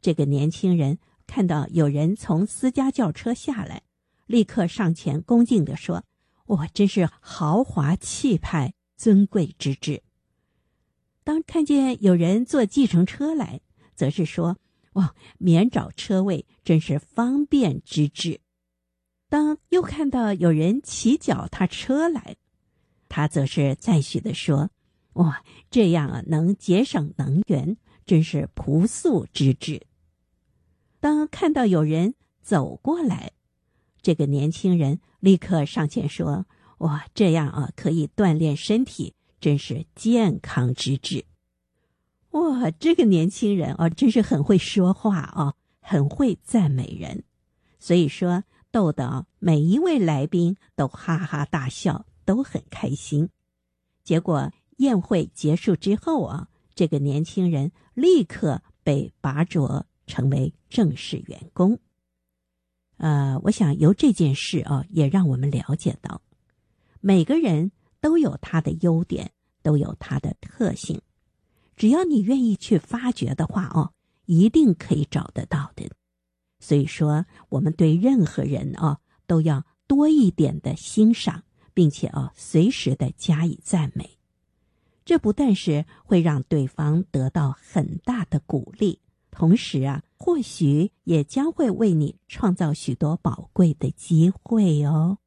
这个年轻人看到有人从私家轿车下来，立刻上前恭敬地说：哇，真是豪华气派，尊贵之至。当看见有人坐计程车来，则是说：哇，免找车位，真是方便之至。当又看到有人骑脚踏车来，他则是赞许地说：哇，这样啊，能节省能源，真是朴素之至。当看到有人走过来，这个年轻人立刻上前说：哇，这样啊，可以锻炼身体，真是健康之至。哇，这个年轻人啊，真是很会说话啊，很会赞美人。所以说，逗得每一位来宾都哈哈大笑，都很开心。结果宴会结束之后啊，这个年轻人立刻被拔擢成为正式员工。我想由这件事啊，也让我们了解到，每个人都有他的优点，都有他的特性。只要你愿意去发掘的话哦，一定可以找得到的。所以说，我们对任何人哦，都要多一点的欣赏，并且随时的加以赞美。这不但是会让对方得到很大的鼓励，同时啊，或许也将会为你创造许多宝贵的机会哦。